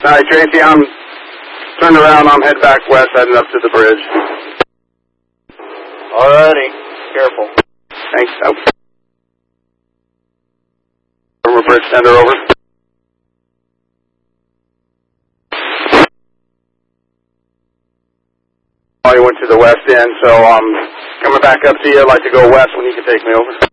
Alright, Tracy, I'm turned around. I'm heading back west, heading up to the bridge. Alrighty. Careful. Thanks. Over bridge tender, over. I went to the west end, so I'm coming back up to you. I'd like to go west when you can take me over.